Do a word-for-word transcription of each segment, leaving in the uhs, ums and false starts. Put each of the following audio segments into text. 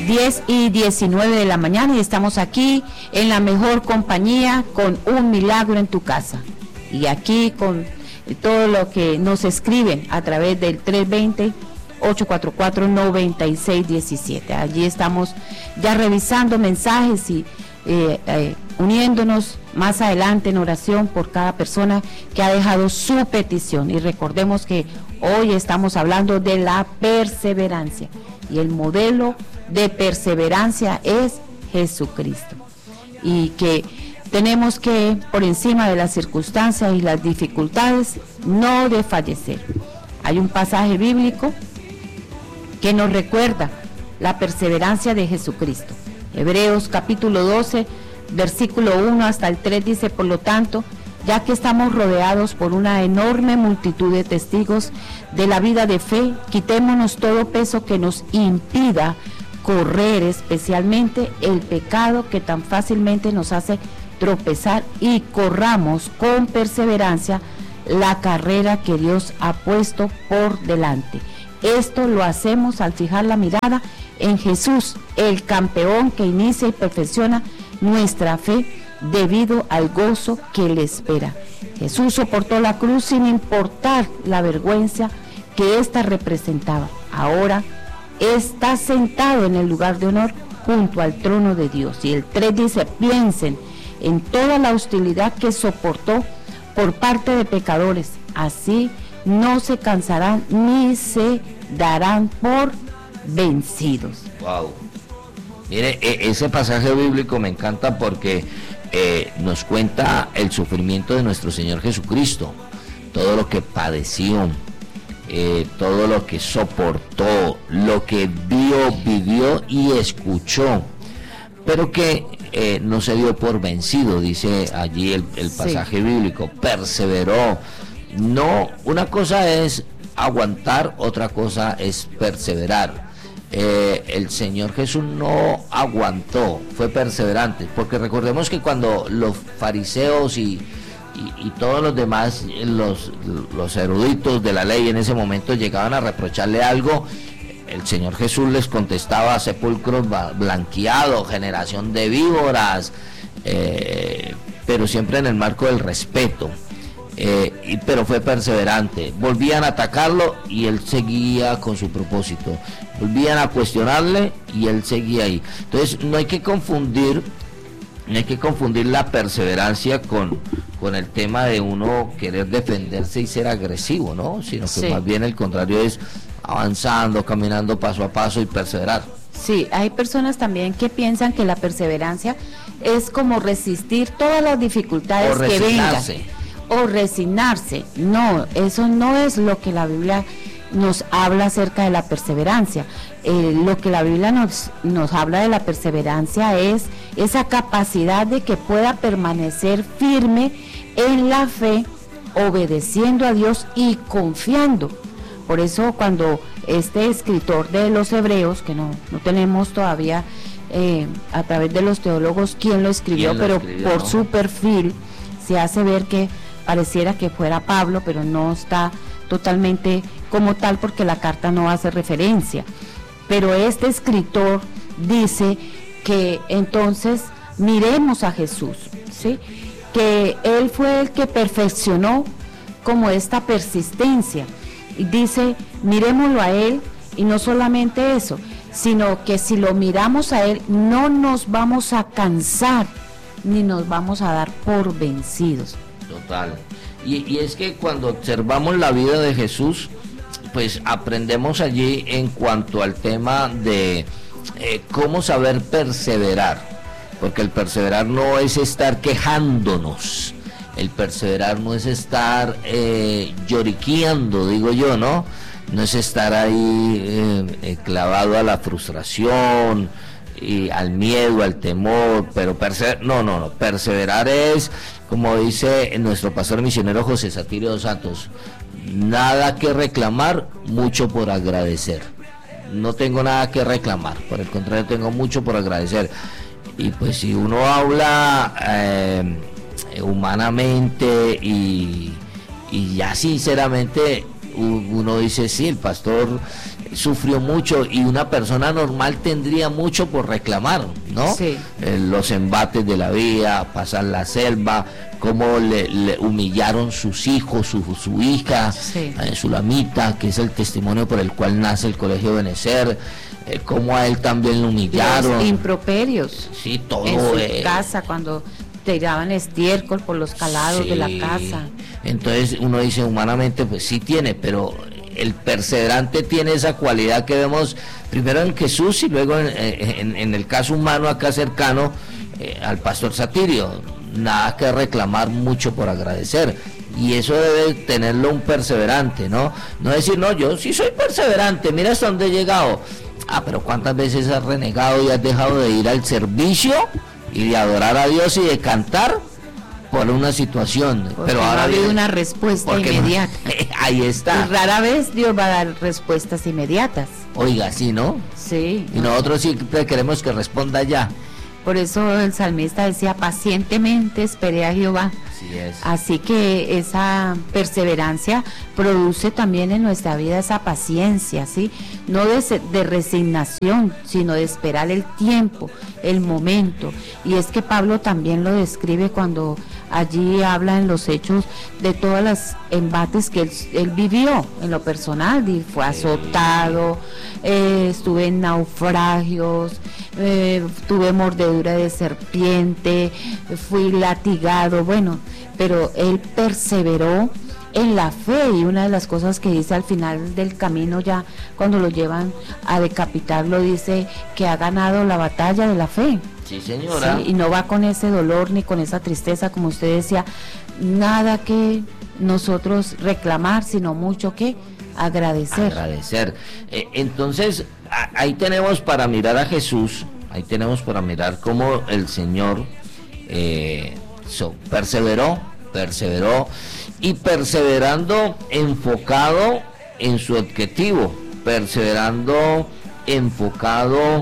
diez y diecinueve de la mañana y estamos aquí en la mejor compañía con un milagro en tu casa. Y aquí con todo lo que nos escriben a través del tres dos cero, ocho cuatro cuatro, nueve seis uno siete. Allí estamos ya revisando mensajes y eh, eh, uniéndonos más adelante en oración por cada persona que ha dejado su petición. Y recordemos que hoy estamos hablando de la perseverancia y el modelo de perseverancia es Jesucristo, y que tenemos que, por encima de las circunstancias y las dificultades, no desfallecer. Hay un pasaje bíblico que nos recuerda la perseverancia de Jesucristo. Hebreos capítulo doce, versículo uno hasta el tres dice: por lo tanto, ya que estamos rodeados por una enorme multitud de testigos de la vida de fe, quitémonos todo peso que nos impida correr, especialmente el pecado que tan fácilmente nos hace tropezar, y corramos con perseverancia la carrera que Dios ha puesto por delante. Esto lo hacemos al fijar la mirada en Jesús, el campeón que inicia y perfecciona nuestra fe debido al gozo que le espera. Jesús soportó la cruz sin importar la vergüenza que ésta representaba. Ahora está sentado en el lugar de honor junto al trono de Dios. Y el tres dice: piensen en toda la hostilidad que soportó por parte de pecadores, así no se cansarán ni se darán por vencidos. Wow. Mire, ese pasaje bíblico me encanta porque eh, nos cuenta el sufrimiento de nuestro Señor Jesucristo, todo lo que padeció, eh, todo lo que soportó, lo que vio, vivió y escuchó, pero que eh, no se dio por vencido, dice allí el, el pasaje sí. bíblico, perseveró. No, una cosa es aguantar, otra cosa es perseverar. Eh, el Señor Jesús no aguantó, fue perseverante, porque recordemos que cuando los fariseos y, y, y todos los demás, los, los eruditos de la ley en ese momento llegaban a reprocharle algo, el Señor Jesús les contestaba: sepulcros blanqueados, generación de víboras, eh, pero siempre en el marco del respeto. Eh, y, pero fue perseverante. Volvían a atacarlo y él seguía con su propósito, volvían a cuestionarle y él seguía ahí. Entonces no hay que confundir no hay que confundir la perseverancia con, con el tema de uno querer defenderse y ser agresivo, ¿no? Sino que sí. más bien el contrario es avanzando, caminando paso a paso y perseverar. Sí, hay personas también que piensan que la perseverancia es como resistir todas las dificultades que vengan o resignarse. No, eso no es lo que la Biblia nos habla acerca de la perseverancia. Eh, lo que la Biblia nos, nos habla de la perseverancia es esa capacidad de que pueda permanecer firme en la fe, obedeciendo a Dios y confiando. Por eso cuando este escritor de los Hebreos, que no, no tenemos todavía eh, a través de los teólogos quién lo escribió, ¿Quién lo pero escribió, por no? su perfil se hace ver que pareciera que fuera Pablo, pero no está totalmente como tal porque la carta no hace referencia. Pero este escritor dice que entonces miremos a Jesús, ¿sí? Que él fue el que perfeccionó como esta persistencia. Y dice, miremoslo a él, y no solamente eso, sino que si lo miramos a él, no nos vamos a cansar, ni nos vamos a dar por vencidos. Total. Y, y es que cuando observamos la vida de Jesús, pues aprendemos allí en cuanto al tema de eh, cómo saber perseverar, porque el perseverar no es estar quejándonos, el perseverar no es estar eh, lloriqueando, digo yo, ¿no? No es estar ahí eh, eh, clavado a la frustración, y al miedo, al temor, pero perseverar, no, no, no, perseverar es, como dice nuestro pastor misionero José Satirio dos Santos, nada que reclamar, mucho por agradecer. No tengo nada que reclamar, por el contrario, tengo mucho por agradecer. Y pues si uno habla eh, humanamente y, y ya sinceramente, uno dice, sí, el pastor sufrió mucho, y una persona normal tendría mucho por reclamar, ¿no? Sí. Eh, los embates de la vida, pasar la selva, cómo le, le humillaron sus hijos, su, su hija, sí. eh, Sulamita, que es el testimonio por el cual nace el Colegio Benecer, eh, cómo a él también lo humillaron. Los improperios. Sí, todo. En su eh, casa, cuando tiraban estiércol por los calados sí. de la casa. Entonces uno dice, humanamente, pues sí tiene, pero el perseverante tiene esa cualidad que vemos primero en Jesús y luego en, en, en el caso humano acá cercano eh, al pastor Satirio. Nada que reclamar, mucho por agradecer, y eso debe tenerlo un perseverante, ¿no? No decir, no, yo sí soy perseverante, mira hasta dónde he llegado. Ah, pero ¿cuántas veces has renegado y has dejado de ir al servicio y de adorar a Dios y de cantar por una situación? Porque pero ahora no ha habido viene, una respuesta inmediata. No, ahí está. Y rara vez Dios va a dar respuestas inmediatas. Oiga, sí, ¿no? Sí. Y nosotros siempre queremos que responda ya. Por eso el salmista decía, pacientemente esperé a Jehová. Así es. Así que esa perseverancia produce también en nuestra vida esa paciencia, ¿sí? No de, de resignación, sino de esperar el tiempo, el momento. Y es que Pablo también lo describe cuando allí habla en los Hechos de todos los embates que él, él vivió en lo personal, y fue azotado, eh, estuve en naufragios, eh, tuve mordedura de serpiente, fui latigado, bueno, pero él perseveró en la fe, y una de las cosas que dice al final del camino, ya cuando lo llevan a decapitarlo, dice que ha ganado la batalla de la fe. Sí, señora. Sí, y no va con ese dolor ni con esa tristeza, como usted decía, nada que nosotros reclamar, sino mucho que agradecer. Agradecer. Eh, entonces, a, ahí tenemos para mirar a Jesús, ahí tenemos para mirar cómo el Señor eh, so, perseveró, perseveró, y perseverando enfocado en su objetivo, perseverando enfocado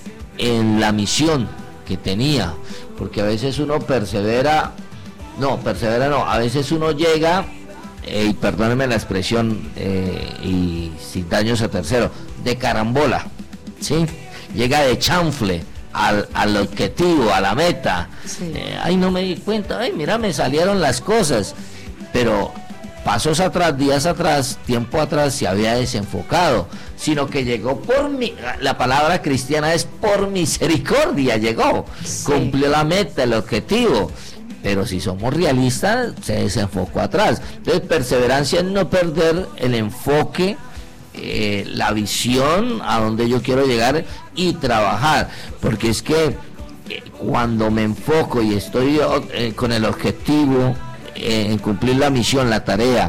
en la misión que tenía, porque a veces uno persevera, no, persevera no, a veces uno llega, eh, y perdónenme la expresión, eh, y sin daños a tercero, de carambola, ¿sí? Llega de chanfle al, al objetivo, a la meta. Sí. Eh, ay, no me di cuenta, ay, mira, me salieron las cosas, pero pasos atrás, días atrás, tiempo atrás se había desenfocado, sino que llegó por mi, la palabra cristiana es por misericordia, llegó, sí. Cumplió la meta, el objetivo, pero si somos realistas, se desenfocó atrás. Entonces, perseverancia es no perder el enfoque, eh, la visión a donde yo quiero llegar y trabajar, porque es que eh, cuando me enfoco y estoy eh, con el objetivo, en cumplir la misión, la tarea,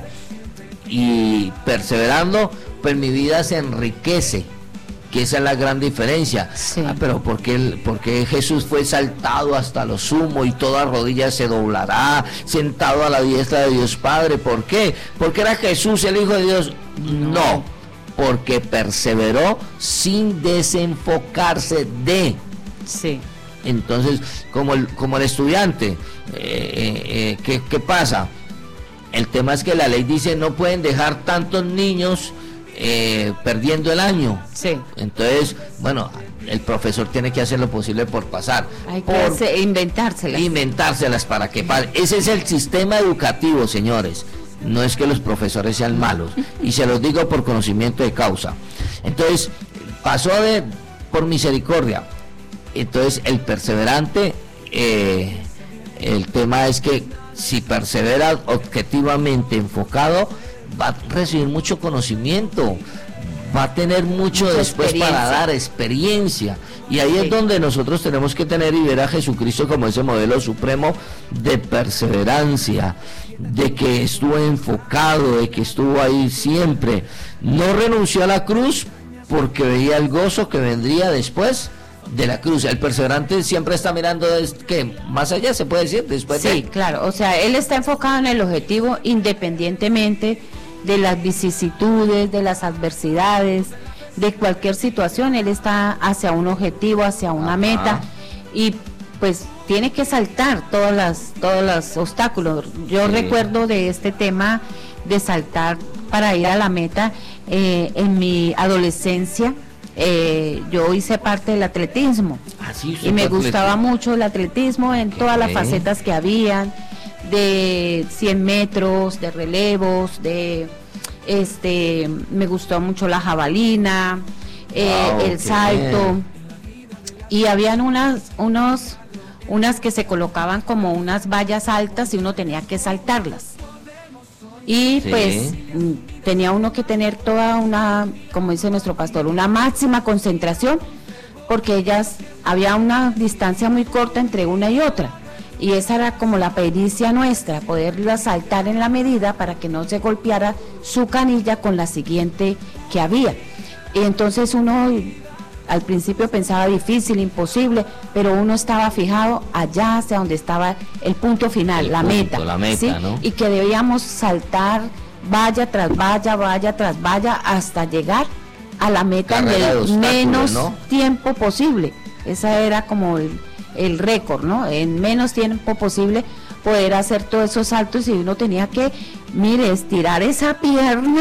y perseverando, pues mi vida se enriquece, que esa es la gran diferencia. Sí. Ah, pero ¿por qué, porque Jesús fue exaltado hasta lo sumo y toda rodilla se doblará, sentado a la diestra de Dios Padre? ¿Por qué? ¿Porque era Jesús el Hijo de Dios? No, porque perseveró sin desenfocarse de. Sí. Entonces, como el, como el estudiante, eh, eh, ¿qué, ¿qué pasa? El tema es que la ley dice no pueden dejar tantos niños eh, perdiendo el año. Sí. Entonces, bueno, el profesor tiene que hacer lo posible por pasar. Hay que por hacer, inventárselas. Inventárselas para que pasen. Ese es el sistema educativo, señores. No es que los profesores sean malos. Y se los digo por conocimiento de causa. Entonces, pasó de por misericordia. Entonces el perseverante, eh, el tema es que si persevera objetivamente enfocado, va a recibir mucho conocimiento, va a tener mucho Mucha después para dar experiencia, y ahí sí. Es donde nosotros tenemos que tener y ver a Jesucristo como ese modelo supremo de perseverancia, de que estuvo enfocado, de que estuvo ahí siempre, no renunció a la cruz porque veía el gozo que vendría después de la cruz. El perseverante siempre está mirando que más allá, se puede decir, después sí, de... Sí, claro, o sea, él está enfocado en el objetivo independientemente de las vicisitudes, de las adversidades, de cualquier situación. Él está hacia un objetivo, hacia una Ajá. meta, y pues tiene que saltar todas las, todos los obstáculos. Yo sí. recuerdo de este tema de saltar para ir a la meta, eh, en mi adolescencia, eh, yo hice parte del atletismo. Ah, sí, y me atletismo. Gustaba mucho el atletismo en ¿Qué? Todas las facetas que habían, de cien metros, de relevos, de este, me gustó mucho la jabalina, eh, Wow, el salto, bien. y habían unas, unos, unas que se colocaban como unas vallas altas y uno tenía que saltarlas. Y Sí. pues mm, tenía uno que tener toda una, como dice nuestro pastor, una máxima concentración, porque ellas, había una distancia muy corta entre una y otra, y esa era como la pericia nuestra, poderla saltar en la medida para que no se golpeara su canilla con la siguiente que había. Y entonces uno al principio pensaba difícil, imposible, pero uno estaba fijado allá hacia donde estaba el punto final, El la, punto, meta, la meta, ¿sí? ¿no? Y que debíamos saltar valla tras valla, valla tras valla, hasta llegar a la meta en Carrera de el obstáculos, menos ¿no? tiempo posible. Esa era como el, el récord, ¿no? En menos tiempo posible poder hacer todos esos saltos, y uno tenía que, mire, estirar esa pierna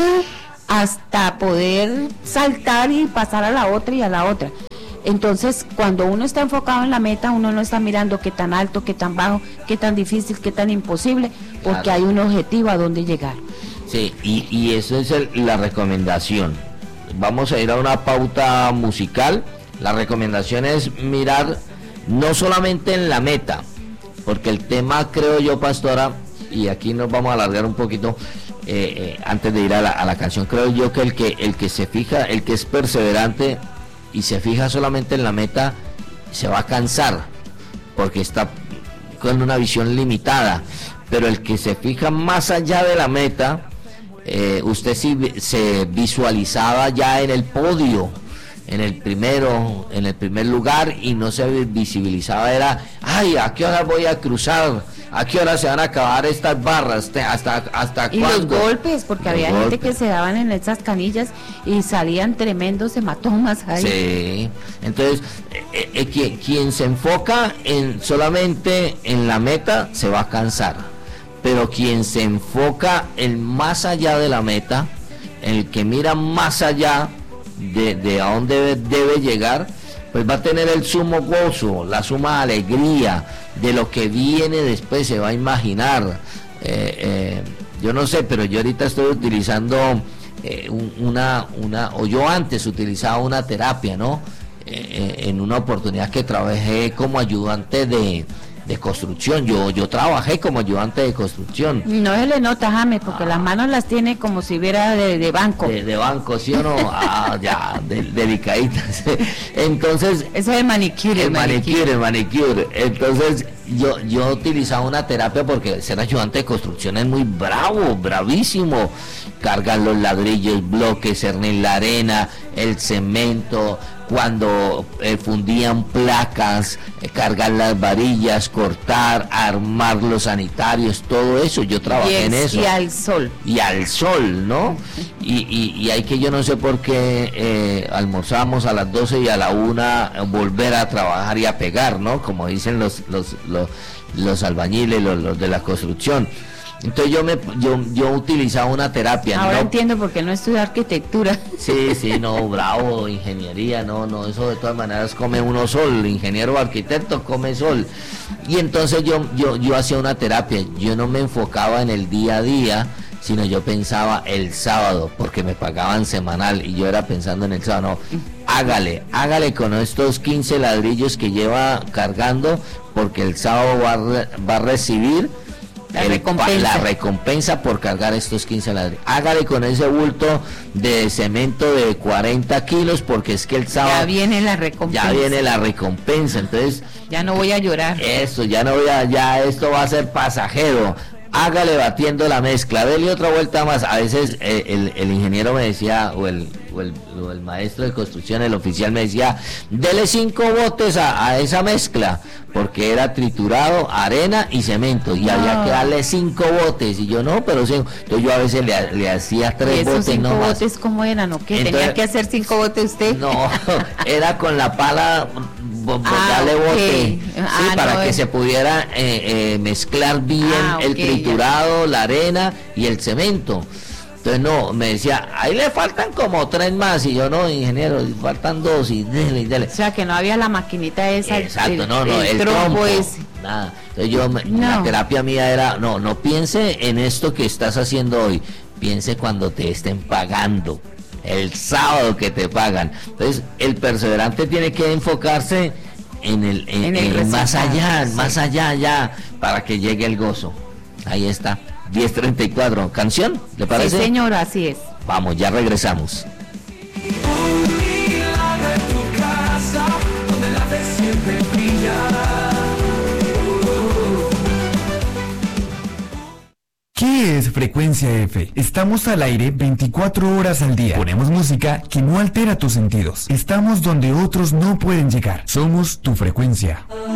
hasta poder saltar y pasar a la otra y a la otra. Entonces, cuando uno está enfocado en la meta, uno no está mirando qué tan alto, qué tan bajo, qué tan difícil, qué tan imposible, porque Claro. hay un objetivo a dónde llegar. Sí, y, y eso es el- la recomendación. Vamos a ir a una pauta musical. La recomendación es mirar no solamente en la meta, porque el tema, creo yo, pastora, y aquí nos vamos a alargar un poquito, eh, eh, antes de ir a la, a la canción, creo yo que el que el que se fija, el que es perseverante y se fija solamente en la meta, se va a cansar, porque está con una visión limitada. Pero el que se fija más allá de la meta, eh, usted sí vi- se visualizaba ya en el podio, en el primero, en el primer lugar, y no se vi- visibilizaba, era, ay, ¿a qué hora voy a cruzar? ¿A qué hora se van a acabar estas barras? Te- ¿Hasta, hasta Y los cuándo? golpes, porque Los había gente golpes. que se daban en esas canillas y salían tremendos hematomas ahí. Sí, entonces eh, eh, quien, quien se enfoca en solamente en la meta se va a cansar, pero quien se enfoca en más allá de la meta, el que mira más allá de, de a dónde debe, debe llegar, pues va a tener el sumo gozo, la suma alegría de lo que viene después, se va a imaginar. Eh, eh, yo no sé, pero yo ahorita estoy utilizando eh, un- una, una, o yo antes utilizaba una terapia, ¿no? Eh, eh, en una oportunidad que trabajé como ayudante de, de construcción, yo, yo trabajé como ayudante de construcción. No se le nota, James, porque Ah. las manos las tiene como si hubiera de, de banco. De, de banco, ¿sí o no? Ah, ya, de- delicaditas. Entonces, Ese es el manicure. el manicure, el manicure. Entonces, yo, yo utilizaba una terapia porque ser ayudante de construcción es muy bravo, bravísimo. Cargan los ladrillos, bloques, cernir la arena, el cemento, cuando eh, fundían placas, eh, cargar las varillas, cortar, armar los sanitarios, todo eso. Yo trabajé en eso. Y al sol. Y al sol, ¿no? Y, y, y hay que, yo no sé por qué eh, almorzamos a las doce y a la una eh, volver a trabajar y a pegar, ¿no? Como dicen los los, los, los albañiles, los, los de la construcción. Entonces yo me yo, yo utilizaba una terapia. Ahora no, entiendo por qué no estudió arquitectura. Sí, sí, no, bravo, ingeniería, no, no, eso de todas maneras come uno sol, ingeniero o arquitecto come sol. Y entonces yo, yo, yo hacía una terapia, yo no me enfocaba en el día a día, sino yo pensaba el sábado, porque me pagaban semanal y yo era pensando en el sábado, no, hágale, hágale con estos quince ladrillos que lleva cargando, porque el sábado va a, re- va a recibir La el- recompensa. la recompensa por cargar estos quince ladrillos. Hágale con ese bulto de cemento de cuarenta kilos, porque es que el sábado Ya viene la recompensa. ya viene la recompensa. Entonces, Ya no voy a llorar. esto ya no voy a, ya esto va a ser pasajero. Hágale batiendo la mezcla, dele otra vuelta más. A veces eh, el, el ingeniero me decía, o el, o, el, o el maestro de construcción, el oficial me decía, dele cinco botes a, a esa mezcla, porque era triturado, arena y cemento, y No. había que darle cinco botes. Y yo no, pero cinco. Entonces yo a veces le, le hacía ¿Y tres esos botes, cinco no más. botes cómo eran o qué? Entonces- ¿Tenía que hacer cinco botes usted? No, era con la pala, bo- bo- Ah, darle ok. bote, sí, Ah, para no, que es- se pudiera eh, eh, mezclar bien Ah, el ok, triturado, la arena y el cemento. Entonces no, me decía, ahí le faltan como tres más, y yo no, ingeniero, faltan dos, y dele, y dele. O sea, que no había la maquinita esa. Exacto, el, no, no, el, el trompo, trompo ese. Nada. Entonces yo, me, No. la terapia mía era, no, no piense en esto que estás haciendo hoy, piense cuando te estén pagando, el sábado que te pagan. Entonces, el perseverante tiene que enfocarse en el, en, En el en más allá, sí. más allá, ya, para que llegue el gozo. Ahí está, diez treinta y cuatro. ¿Canción? ¿Le parece? Sí, señor, así es. Vamos, ya regresamos. Un milagro en tu casa, donde la fe siempre brilla. ¿Qué es Frecuencia F? Estamos al aire veinticuatro horas al día. Ponemos música que no altera tus sentidos. Estamos donde otros no pueden llegar. Somos tu frecuencia.